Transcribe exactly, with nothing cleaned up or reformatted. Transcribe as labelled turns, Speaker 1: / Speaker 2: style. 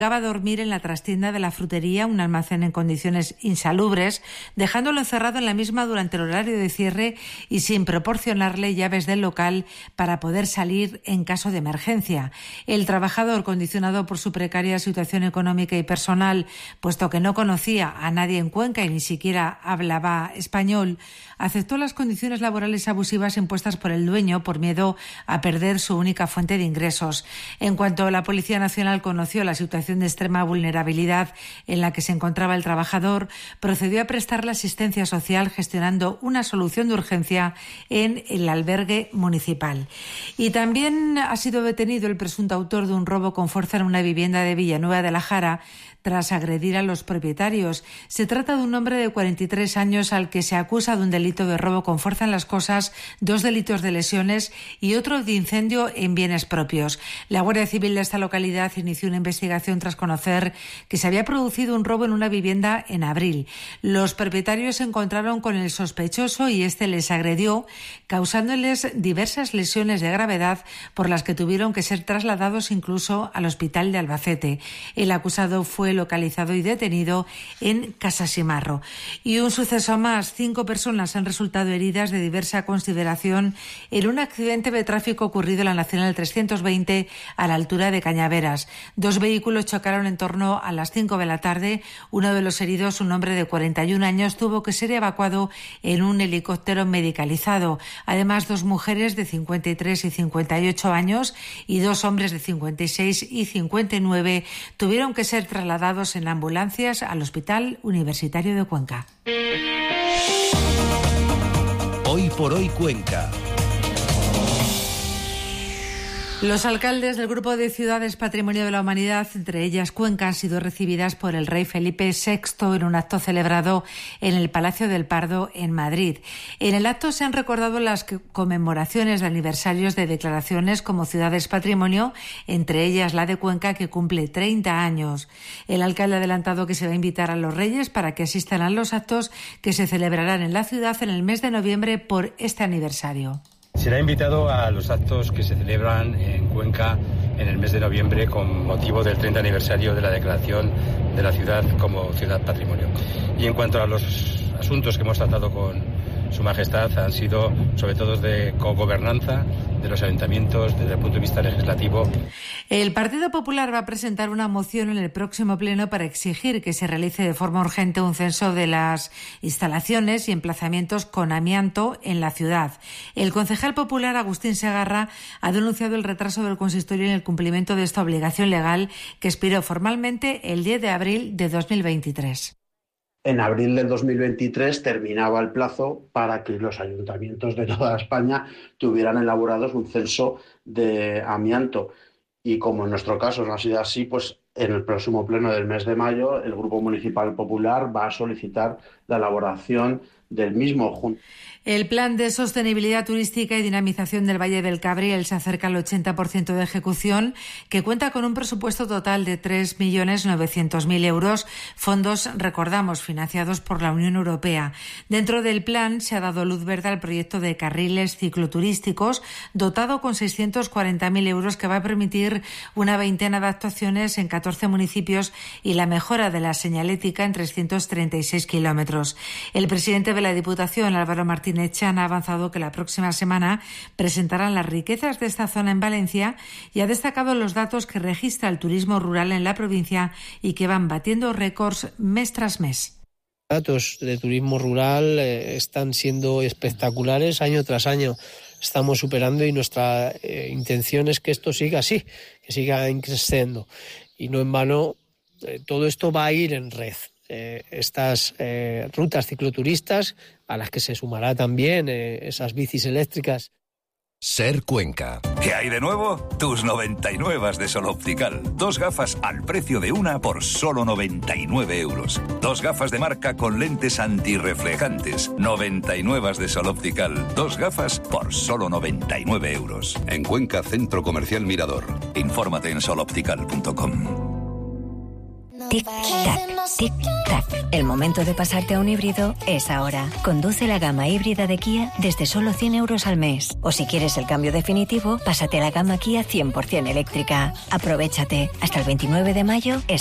Speaker 1: Llegaba a dormir en la trastienda de la frutería, un almacén en condiciones insalubres, dejándolo encerrado en la misma durante el horario de cierre y sin proporcionarle llaves del local para poder salir en caso de emergencia. El trabajador, condicionado por su precaria situación económica y personal, puesto que no conocía a nadie en Cuenca y ni siquiera hablaba español, aceptó las condiciones laborales abusivas impuestas por el dueño por miedo a perder su única fuente de ingresos. En cuanto la Policía Nacional conoció la situación de extrema vulnerabilidad en la que se encontraba el trabajador, procedió a prestarle asistencia social gestionando una solución de urgencia en el albergue municipal. Y también ha sido detenido el presunto autor de un robo con fuerza en una vivienda de Villanueva de la Jara, tras agredir a los propietarios. Se trata de un hombre de cuarenta y tres años al que se acusa de un delito de robo con fuerza en las cosas, dos delitos de lesiones y otro de incendio en bienes propios. La Guardia Civil de esta localidad inició una investigación tras conocer que se había producido un robo en una vivienda en abril. Los propietarios se encontraron con el sospechoso y este les agredió, causándoles diversas lesiones de gravedad por las que tuvieron que ser trasladados incluso al hospital de Albacete. El acusado fue localizado y detenido en Casasimarro. Y un suceso más, cinco personas han resultado heridas de diversa consideración en un accidente de tráfico ocurrido en la Nacional trescientos veinte a la altura de Cañaveras. Dos vehículos chocaron en torno a las cinco de la tarde. Uno de los heridos, un hombre de cuarenta y un años, tuvo que ser evacuado en un helicóptero medicalizado. Además, dos mujeres de cincuenta y tres y cincuenta y ocho años y dos hombres de cincuenta y seis y cincuenta y nueve tuvieron que ser trasladados en ambulancias al Hospital Universitario de Cuenca.
Speaker 2: Hoy por hoy Cuenca.
Speaker 1: Los alcaldes del Grupo de Ciudades Patrimonio de la Humanidad, entre ellas Cuenca, han sido recibidas por el rey Felipe sexto en un acto celebrado en el Palacio del Pardo, en Madrid. En el acto se han recordado las conmemoraciones de aniversarios de declaraciones como Ciudades Patrimonio, entre ellas la de Cuenca, que cumple treinta años. El alcalde ha adelantado que se va a invitar a los reyes para que asistan a los actos que se celebrarán en la ciudad en el mes de noviembre por este aniversario.
Speaker 3: Será invitado a los actos que se celebran en Cuenca en el mes de noviembre con motivo del treinta aniversario de la declaración de la ciudad como ciudad patrimonio. Y en cuanto a los asuntos que hemos tratado con Su Majestad, han sido sobre todo de cogobernanza de los ayuntamientos desde el punto de vista legislativo.
Speaker 1: El Partido Popular va a presentar una moción en el próximo pleno para exigir que se realice de forma urgente un censo de las instalaciones y emplazamientos con amianto en la ciudad. El concejal popular Agustín Segarra ha denunciado el retraso del consistorio en el cumplimiento de esta obligación legal que expiró formalmente el diez de abril de dos mil veintitrés.
Speaker 4: En abril del dos mil veintitrés terminaba el plazo para que los ayuntamientos de toda España tuvieran elaborados un censo de amianto. Y como en nuestro caso no ha sido así, pues en el próximo pleno del mes de mayo el Grupo Municipal Popular va a solicitar la elaboración del mismo.
Speaker 1: El plan de sostenibilidad turística y dinamización del Valle del Cabriel se acerca al ochenta por ciento de ejecución, que cuenta con un presupuesto total de tres millones novecientos mil euros, fondos, recordamos, financiados por la Unión Europea. Dentro del plan se ha dado luz verde al proyecto de carriles cicloturísticos, dotado con seiscientos cuarenta mil euros, que va a permitir una veintena de actuaciones en catorce municipios y la mejora de la señalética en trescientos treinta y seis kilómetros. El presidente de la Diputación, Álvaro Martínez Chan, ha avanzado que la próxima semana presentarán las riquezas de esta zona en Valencia y ha destacado los datos que registra el turismo rural en la provincia y que van batiendo récords mes tras mes.
Speaker 5: Datos de turismo rural eh, están siendo espectaculares año tras año. Estamos superando y nuestra eh, intención es que esto siga así, que siga creciendo. Y no en vano, eh, todo esto va a ir en red. Eh, estas eh, rutas cicloturistas, a las que se sumará también eh, esas bicis eléctricas.
Speaker 2: Ser Cuenca.
Speaker 6: ¿Qué hay de nuevo? Tus noventa y nueve de Sol Optical. Dos gafas al precio de una por solo noventa y nueve euros. Dos gafas de marca con lentes antirreflejantes. noventa y nueve de Sol Optical. Dos gafas por solo noventa y nueve euros.
Speaker 2: En Cuenca, Centro Comercial Mirador.
Speaker 6: Infórmate en sol optical punto com.
Speaker 7: Tic-tac, tic-tac. El momento de pasarte a un híbrido es ahora. Conduce la gama híbrida de Kia desde solo cien euros al mes. O si quieres el cambio definitivo, pásate a la gama Kia cien por ciento eléctrica. Aprovechate. Hasta el veintinueve de mayo es